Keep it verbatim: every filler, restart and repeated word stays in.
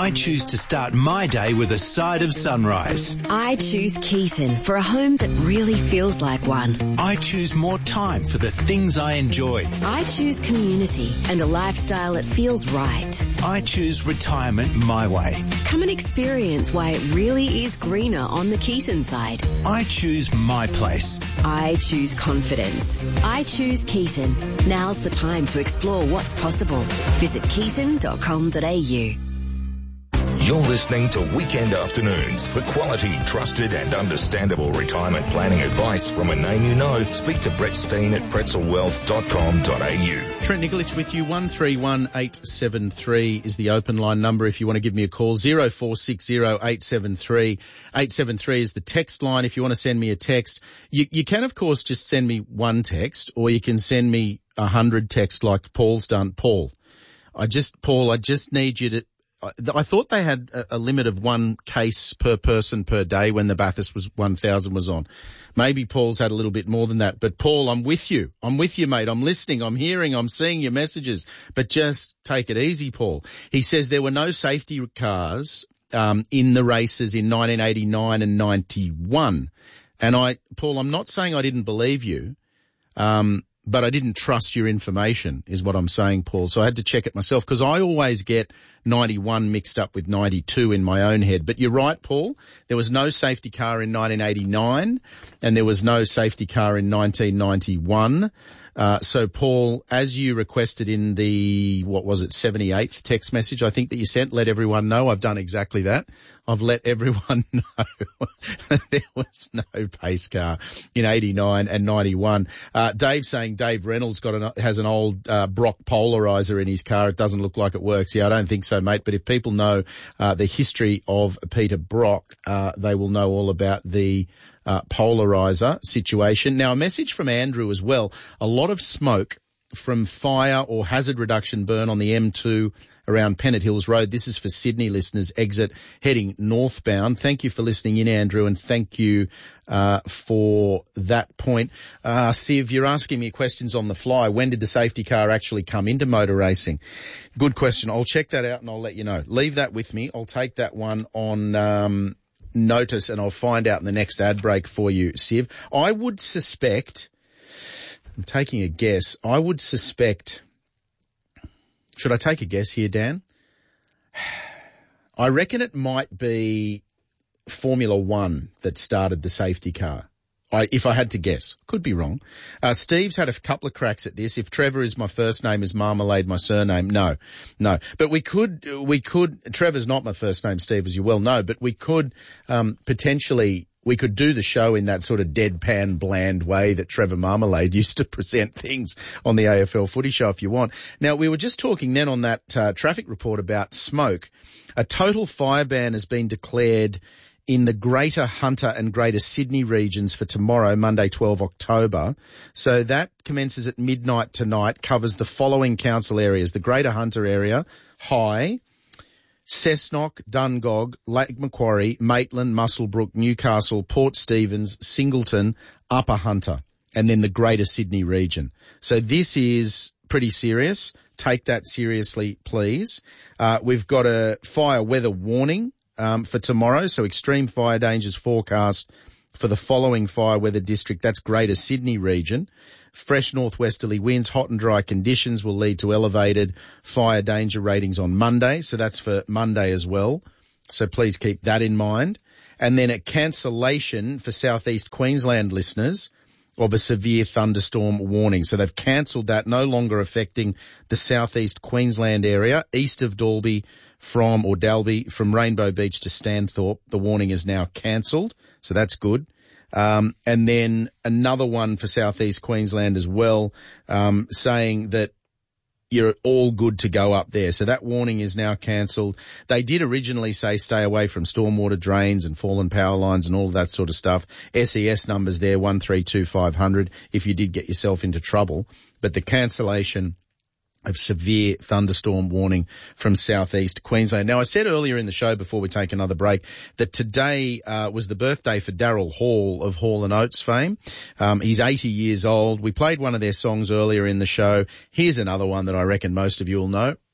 I choose to start my day with a side of sunrise. I choose Keaton for a home that really feels like one. I choose more time for the things I enjoy. I choose community and a lifestyle that feels right. I choose retirement my way. Come and experience why it really is greener on the Keaton side. I choose my place. I choose confidence. I choose Keaton. Now's the time to explore what's possible. Visit keaton dot com dot a u. You're listening to Weekend Afternoons. For quality, trusted and understandable retirement planning advice from a name you know, speak to Brett Steen at pretzel wealth dot com dot a u. Trent Nikolic with you. one three one eight seven three is the open line number if you want to give me a call. zero four six zero eight seven three eight seven three is the text line if you want to send me a text. You, you can, of course, just send me one text, or you can send me a hundred texts like Paul's done. Paul, I just, Paul, I just need you to, I thought they had a limit of one case per person per day when the Bathurst was one thousand was on. Maybe Paul's had a little bit more than that. But Paul, I'm with you. I'm with you, mate. I'm listening. I'm hearing. I'm seeing your messages. But just take it easy, Paul. He says there were no safety cars um, in the races in nineteen eighty-nine and ninety-one. And I, Paul, I'm not saying I didn't believe you. Um, But I didn't trust your information is what I'm saying, Paul. So I had to check it myself because I always get ninety-one mixed up with ninety-two in my own head. But you're right, Paul. There was no safety car in nineteen eighty-nine and there was no safety car in nineteen ninety-one. Uh, so, Paul, as you requested in the, what was it, seventy-eighth text message, I think that you sent, let everyone know. I've done exactly that. I've let everyone know there was no pace car in eighty-nine and ninety-one. Uh, Dave saying Dave Reynolds got an, has an old uh, Brock polarizer in his car. It doesn't look like it works. Yeah, I don't think so, mate. But if people know uh, the history of Peter Brock, uh, they will know all about the Uh, polarizer situation. Now, a message from Andrew as well. A lot of smoke from fire or hazard reduction burn on the M two around Pennant Hills Road. This is for Sydney listeners, exit heading northbound. Thank you for listening in, Andrew, and thank you uh, for that point. Uh, Siv, you're asking me questions on the fly. When did the safety car actually come into motor racing? Good question. I'll check that out and I'll let you know. Leave that with me. I'll take that one on um notice and I'll find out in the next ad break for you, Siv. I would suspect, I'm taking a guess, I would suspect, should I take a guess here, Dan? I reckon it might be Formula One that started the safety car. I, if I had to guess. Could be wrong. Uh, Steve's had a couple of cracks at this. If Trevor is my first name, is Marmalade my surname? No, no. But we could, we could, Trevor's not my first name, Steve, as you well know, but we could, um, potentially, we could do the show in that sort of deadpan, bland way that Trevor Marmalade used to present things on the A F L Footy Show if you want. Now, we were just talking then on that uh, traffic report about smoke. A total fire ban has been declared in the Greater Hunter and Greater Sydney regions for tomorrow, Monday, twelfth of October. So that commences at midnight tonight, covers the following council areas: the Greater Hunter area, High, Cessnock, Dungog, Lake Macquarie, Maitland, Muswellbrook, Newcastle, Port Stephens, Singleton, Upper Hunter, and then the Greater Sydney region. So this is pretty serious. Take that seriously, please. Uh, we've got a fire weather warning Um, for tomorrow, so extreme fire dangers forecast for the following fire weather district. That's Greater Sydney region. Fresh northwesterly winds, hot and dry conditions will lead to elevated fire danger ratings on Monday, so that's for Monday as well. So please keep that in mind. And then a cancellation for southeast Queensland listeners of a severe thunderstorm warning. So they've cancelled that, no longer affecting the southeast Queensland area, east of Dalby from, or Dalby, from Rainbow Beach to Stanthorpe. The warning is now cancelled, so that's good. Um, and then another one for southeast Queensland as well, um, saying that you're all good to go up there. So that warning is now cancelled. They did originally say stay away from stormwater drains and fallen power lines and all of that sort of stuff. S E S numbers there, one three two five hundred, if you did get yourself into trouble. But the cancellation of severe thunderstorm warning from southeast Queensland. Now, I said earlier in the show before we take another break that today uh, was the birthday for Daryl Hall of Hall and Oates fame. Um, he's eighty years old. We played one of their songs earlier in the show. Here's another one that I reckon most of you will know.